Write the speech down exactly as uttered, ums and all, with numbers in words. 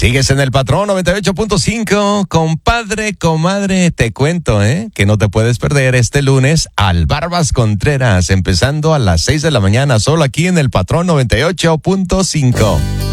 Sigues en el Patrón noventa y ocho punto cinco. Compadre, comadre, te cuento, ¿eh? Que no te puedes perder este lunes al Barbas Contreras, empezando a las seis de la mañana, solo aquí en el Patrón noventa y ocho punto cinco.